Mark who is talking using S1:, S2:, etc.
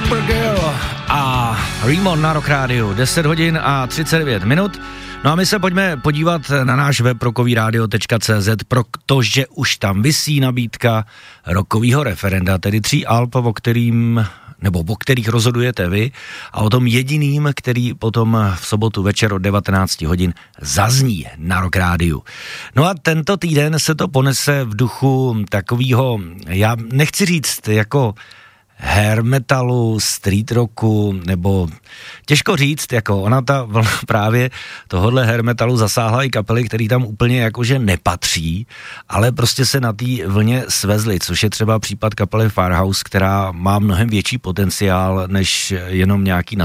S1: Supergirl a Remon na Rock Radio, 10 hodin a 39 minut. No a my se pojďme podívat na náš web rockovyradio.cz, protože už tam visí nabídka rockovýho referenda, tedy 3 alb, o kterých rozhodujete vy, a o tom jediným, který potom v sobotu večer od 19 hodin zazní na Rock Rádiu. No a tento týden se to ponese v duchu takového, já nechci říct jako hair metalu, street rocku, nebo těžko říct, jako ona ta vlna právě tohodle hair metalu zasáhla i kapely, který tam úplně jakože nepatří, ale prostě se na té vlně svezly, což je třeba případ kapely Firehouse, která má mnohem větší potenciál než jenom nějaký